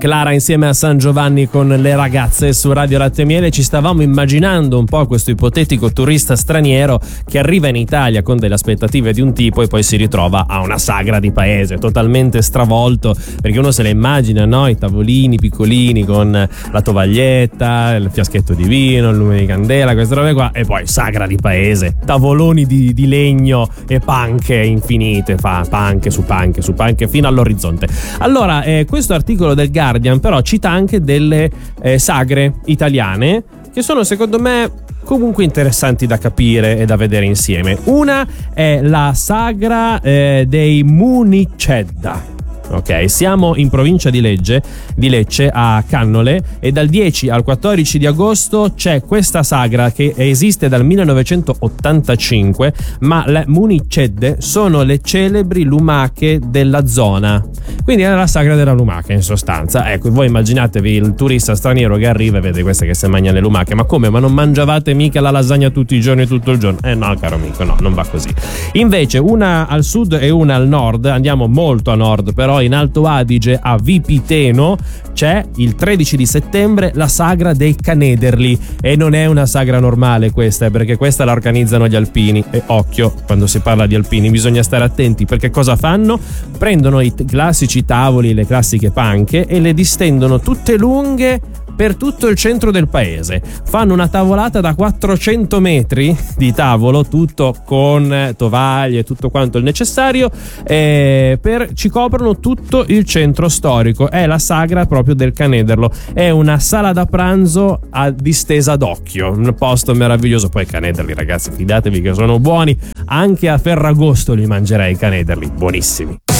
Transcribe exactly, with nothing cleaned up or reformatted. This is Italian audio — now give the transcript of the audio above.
Clara insieme a San Giovanni con le ragazze su Radio Latte e Miele. Ci stavamo immaginando un po' questo ipotetico turista straniero che arriva in Italia con delle aspettative di un tipo e poi si ritrova a una sagra di paese totalmente stravolto, perché uno se le immagina, no? I tavolini piccolini con la tovaglietta, il fiaschetto di vino, il lume di candela, queste robe qua, e poi sagra di paese, tavoloni di, di legno e panche infinite, fa panche su panche su panche fino all'orizzonte. Allora, eh, questo articolo del Guardian però cita anche delle eh, sagre italiane che sono secondo me comunque interessanti da capire e da vedere insieme. Una è la sagra eh, dei Municedda. Ok, siamo in provincia di Lecce, di Lecce a Cannole, e dal dieci al quattordici di agosto c'è questa sagra che esiste dal millenovecentottantacinque, ma le Municedde sono le celebri lumache della zona. Quindi è la sagra della lumaca in sostanza. Ecco, voi immaginatevi il turista straniero che arriva e vede queste che si mangiano le lumache. Ma come? Ma non mangiavate mica la lasagna tutti i giorni tutto il giorno? Eh no, caro amico, no, non va così. Invece una al sud e una al nord, andiamo molto a nord, però in Alto Adige a Vipiteno c'è il tredici di settembre la sagra dei Canederli, e non è una sagra normale questa, perché questa la organizzano gli alpini, e occhio, quando si parla di alpini bisogna stare attenti, perché cosa fanno? Prendono i t- classici tavoli, le classiche panche e le distendono tutte lunghe per tutto il centro del paese. Fanno una tavolata da quattrocento metri di tavolo, tutto con tovaglie, tutto quanto il necessario, eh, per ci coprono tutto il centro storico. È la sagra proprio del Canederlo, è una sala da pranzo a distesa d'occhio, un posto meraviglioso. Poi Canederli, ragazzi, fidatevi che sono buoni, anche a Ferragosto li mangerei i Canederli, buonissimi.